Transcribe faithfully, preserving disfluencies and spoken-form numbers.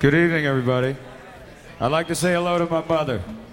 Good evening, everybody. I'd like to say hello to my mother.